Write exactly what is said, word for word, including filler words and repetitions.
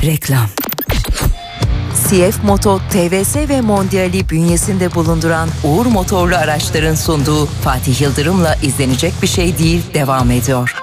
Reklam. C F Moto, T V S ve Mondial'i bünyesinde bulunduran Uğur Motorlu Araçların sunduğu Fatih Yıldırım'la izlenecek bir şey değil devam ediyor.